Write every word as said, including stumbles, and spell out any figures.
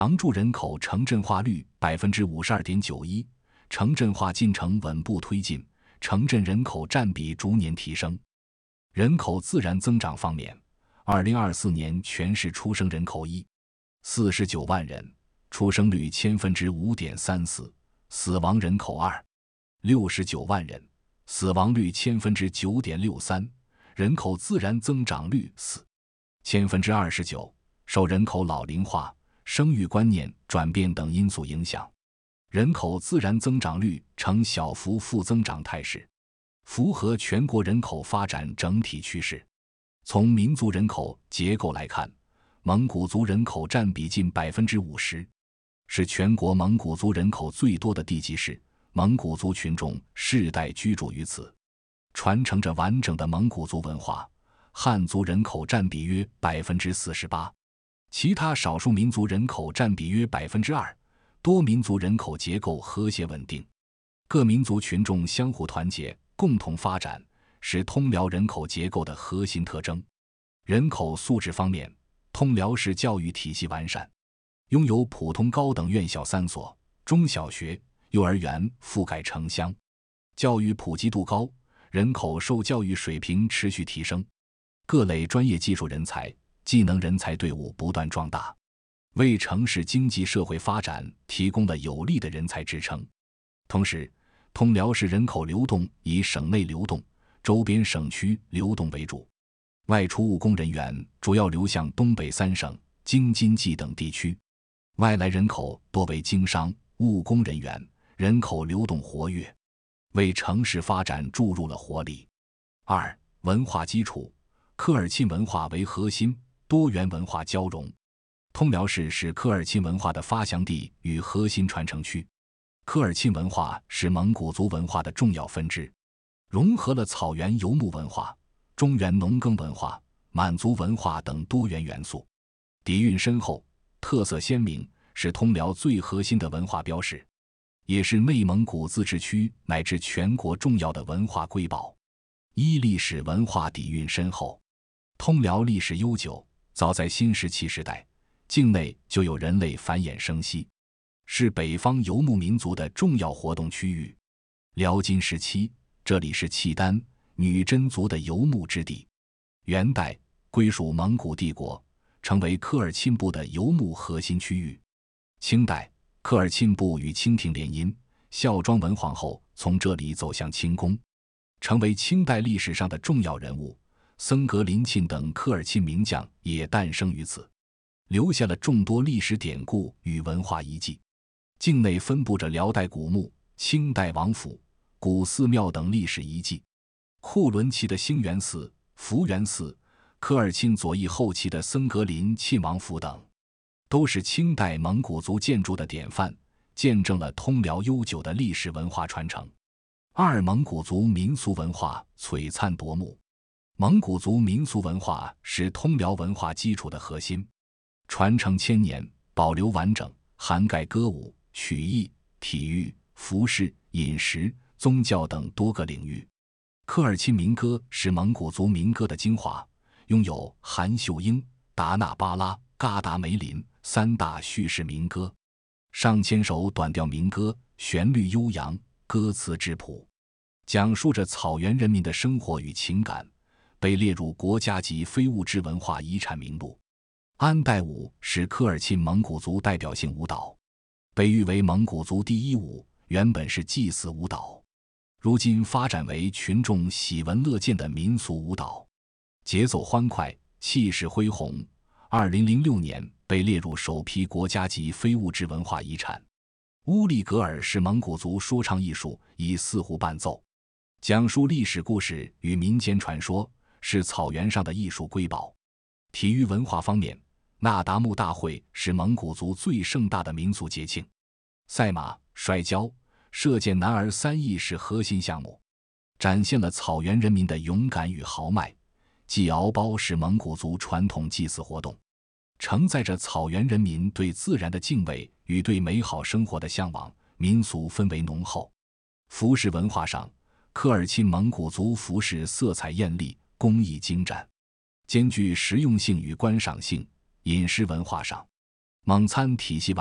常住人口城镇化率 百分之五十二点九一， 城镇化进程稳步推进，城镇人口占比逐年提升。人口自然增长方面，二零二四年全市出生人口一百四十九万人，出生率千分之五点三四，死亡人口二百六十九万人，死亡率千分之九点六三，人口自然增长率四千分之二十九，受人口老龄化、生育观念转变等因素影响，人口自然增长率呈小幅负增长态势，符合全国人口发展整体趋势。从民族人口结构来看，蒙古族人口占比近 百分之五十， 是全国蒙古族人口最多的地级市，蒙古族群众世代居住于此，传承着完整的蒙古族文化。汉族人口占比约 百分之四十八， 其他少数民族人口占比约 百分之二， 多民族人口结构和谐稳定，各民族群众相互团结，共同发展，是通辽人口结构的核心特征。人口素质方面，通辽市教育体系完善，拥有普通高等院校三所，中小学、幼儿园覆盖城乡，教育普及度高，人口受教育水平持续提升，各类专业技术人才、技能人才队伍不断壮大，为城市经济社会发展提供了有力的人才支撑。同时，通辽市人口流动以省内流动、周边省区流动为主，外出务工人员主要流向东北三省、京津冀等地区，外来人口多为经商、务工人员，人口流动活跃，为城市发展注入了活力。二、文化基础，科尔沁文化为核心，多元文化交融。通辽市是科尔沁文化的发祥地与核心传承区。科尔沁文化是蒙古族文化的重要分支，融合了草原游牧文化、中原农耕文化、满族文化等多元元素，底蕴深厚，特色鲜明，是通辽最核心的文化标识，也是内蒙古自治区乃至全国重要的文化瑰宝。一、历史文化底蕴深厚。通辽历史悠久，早在新石器时代，境内就有人类繁衍生息，是北方游牧民族的重要活动区域。辽金时期，这里是契丹、女真族的游牧之地。元代归属蒙古帝国，成为科尔沁部的游牧核心区域。清代，科尔沁部与清廷联姻，孝庄文皇后从这里走向清宫，成为清代历史上的重要人物。僧格林沁等科尔沁名将也诞生于此，留下了众多历史典故与文化遗迹。境内分布着辽代古墓、清代王府、古寺庙等历史遗迹。库伦旗的兴元寺、福元寺、科尔沁左翼后期的僧格林沁王府等，都是清代蒙古族建筑的典范，见证了通辽悠久的历史文化传承。二、蒙古族民俗文化璀璨夺目。蒙古族民俗文化是通辽文化基础的核心，传承千年，保留完整，涵盖歌舞、曲艺、体育、服饰、饮食、宗教等多个领域。科尔沁民歌是蒙古族民歌的精华，拥有韩秀英、达那巴拉、嘎达梅林三大叙事民歌，上千首短调民歌，旋律悠扬，歌词质朴，讲述着草原人民的生活与情感，被列入国家级非物质文化遗产名录。安代舞是科尔沁蒙古族代表性舞蹈，被誉为蒙古族第一舞，原本是祭祀舞蹈，如今发展为群众喜闻乐见的民俗舞蹈，节奏欢快，气势恢宏。二零零六年被列入首批国家级非物质文化遗产。乌力格尔是蒙古族说唱艺术，以四胡伴奏，讲述历史故事与民间传说，是草原上的艺术瑰宝。体育文化方面，那达慕大会是蒙古族最盛大的民俗节庆，赛马、摔跤、射箭男儿三艺是核心项目，展现了草原人民的勇敢与豪迈。祭敖包是蒙古族传统祭祀活动，承载着草原人民对自然的敬畏与对美好生活的向往，民俗氛围浓厚。服饰文化上，科尔沁蒙古族服饰色彩艳丽，工艺精湛，兼具实用性与观赏性。饮食文化上， 蒙参体系